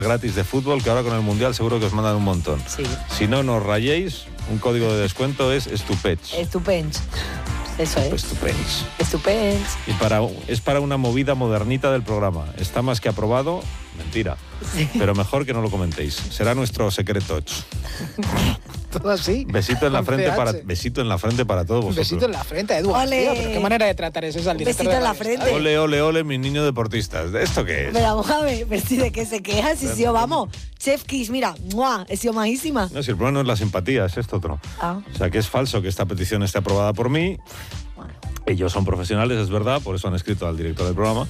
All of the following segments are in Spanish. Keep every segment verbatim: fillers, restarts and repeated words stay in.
gratis de fútbol, que ahora con el Mundial seguro que os mandan un montón. Sí. Si no nos rayéis, un código de descuento es Estupech. Estupendo. Eso es. Estupens. Estupendo. Y para, es para una movida modernita del programa. Está más que aprobado. Mentira. Sí. Pero mejor que no lo comentéis. Será nuestro secreto. Todo así. Besito en la con frente C H. para besito en la frente para todos Un vosotros. besito en la frente, Edu. Ole. Tío, pero qué manera de tratar es esa al Un director besito de en la Radio frente. Estadio. Ole, ole, ole, mis niños deportistas. ¿Esto qué es? Pero vamos a ver, pero si de qué se queja, si sí, vamos. Chef Kiss, mira, ¡mua! He sido majísima. No, si el problema no es la simpatía, es esto otro. Ah. O sea, que es falso que esta petición esté aprobada por mí. Bueno. Ellos son profesionales, es verdad, por eso han escrito al director del programa.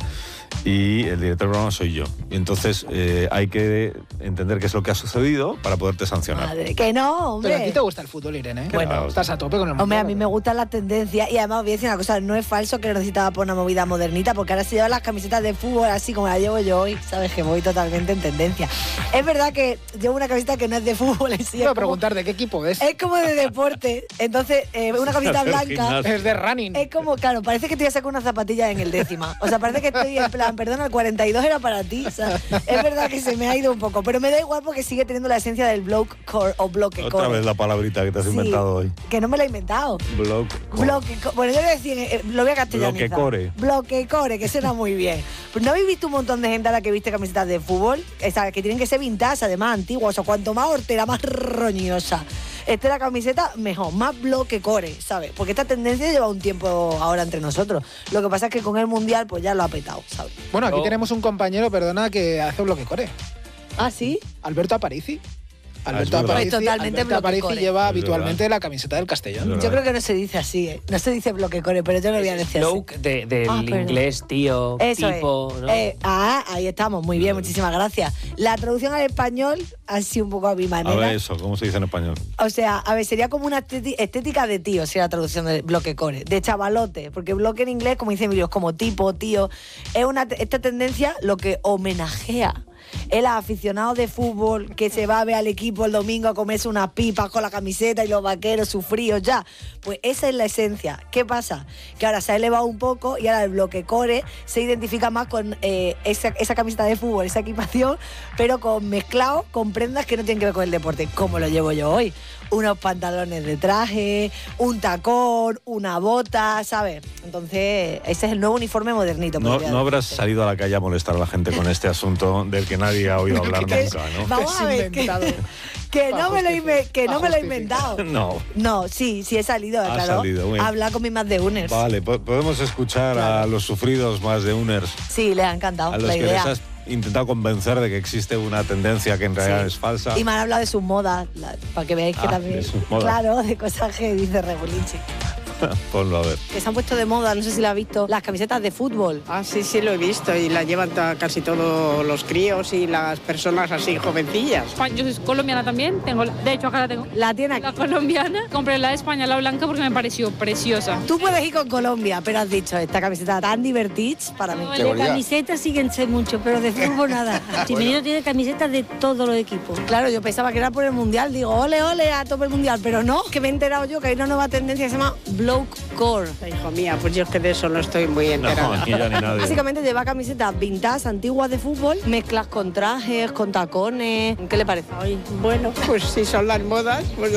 Y el director del programa soy yo. Y entonces eh, hay que entender qué es lo que ha sucedido para poderte sancionar. Madre, que no, hombre. Pero a ti te gusta el fútbol, Irene, ¿eh? Bueno, estás a tope con el Hombre, mundial. a mí me gusta la tendencia y además os voy a decir una cosa, no es falso que necesitaba por una movida modernita, porque ahora se llevan las camisetas de fútbol así como la llevo yo hoy, sabes que voy totalmente en tendencia. Es verdad que llevo una camiseta que no es de fútbol, en sí, Te iba es a como, preguntar de qué equipo es. es como de deporte, entonces eh, una camiseta Del blanca. gimnasio. Es de running. Es como, claro, parece que te voy a sacar una zapatilla en el décima. O sea, parece que estoy en plan, perdona, el cuarenta y dos era para ti. O sea, es verdad que se me ha ido un poco, pero me da igual porque sigue teniendo la esencia del block core o bloque core. Otra vez la palabrita que te has Sí, inventado hoy. Que no me la he inventado. Block. Bloque core. Bueno, yo voy a decir, eh, lo voy a castellanizar. Bloque core. Bloque core, que suena muy bien. Pero ¿no habéis visto un montón de gente a la que viste camisetas de fútbol? O sea, que tienen que ser vintage, además antiguas. O sea, cuanto más hortera, más roñosa esté la camiseta, mejor, más bloque core, ¿sabes? Porque esta tendencia lleva un tiempo ahora entre nosotros. Lo que pasa es que con el Mundial pues ya lo ha petado, ¿sabes? Bueno, aquí Oh. tenemos un compañero, perdona, que hace bloque core. ¿Ah, sí? Alberto Aparici. Ah, es Alberto verdad. Aparici, Pues totalmente Alberto Aparici bloque core. lleva Es habitualmente verdad. la camiseta del Castellón. Es verdad. Yo creo que no se dice así, ¿eh? No se dice bloque core, pero yo lo voy a decir así. Bloke de, del Ah, perdón. inglés, tío, Eso tipo, es. ¿no? Eh, ah, ahí estamos, muy bien, muchísimas gracias. La traducción al español ha sido un poco a mi A manera. ver eso, ¿cómo se dice en español? O sea, a ver, sería como una esteti- estética de tío, si la traducción de bloque core, de chavalote, porque bloque en inglés, como dice Emilio, es como tipo, tío. Es una te- esta tendencia lo que homenajea el aficionado de fútbol que se va a ver al equipo el domingo a comerse unas pipas con la camiseta y los vaqueros sufridos ya. Pues esa es la esencia. ¿Qué pasa? Que ahora se ha elevado un poco y ahora el bloque core se identifica más con eh, esa, esa camiseta de fútbol, esa equipación, pero con mezclado con prendas que no tienen que ver con el deporte, como lo llevo yo hoy. Unos pantalones de traje, un tacón, una bota, ¿sabes? Entonces, ese es el nuevo uniforme modernito. No, podría no habrás decirse. salido a la calle a molestar a la gente con este asunto del que nadie ha oído hablar Que- nunca, ¿no? Vamos a ver, que, inventado. que no Pa' me lo he, inve- que no me lo he justificar. inventado. No. No, sí, sí he salido, Ha claro. salido, muy bien. Hablar con mis más de uners. Vale, po- podemos escuchar a los sufridos más de uners, Sí, les ha encantado a los la que idea. les has intentado convencer de que existe una tendencia que en realidad Sí. es falsa. Y me han hablado de sus modas, la- para que veáis que Ah, también. de sus modas. Claro, de cosas que dice Regulinchi. Ponlo a ver. Que se han puesto de moda, no sé si la has visto, las camisetas de fútbol. Ah, sí, sí, lo he visto y la llevan ta- casi todos los críos y las personas así jovencillas. España- Yo soy colombiana también, tengo, la- de hecho acá la tengo. La tiene aquí. La colombiana, compré la de España, la blanca, porque me pareció preciosa. Tú puedes ir con Colombia, pero has dicho, esta camiseta tan divertida para mí. De camisetas siguen ser mucho, pero de fútbol nada. Chimeneo tiene camisetas de todos los equipos. Claro, yo pensaba que era por el Mundial. Digo, ole, ole, a tope el Mundial. Pero no, que me he enterado yo que hay una nueva tendencia que se llama bloke core. Hijo mía, pues yo es que de eso no estoy muy No, enterada. aquí ya ni nadie. Básicamente lleva camisetas vintage, antiguas de fútbol, mezclas con trajes, con tacones. ¿Qué le parece? Ay, bueno, pues si son las modas, pues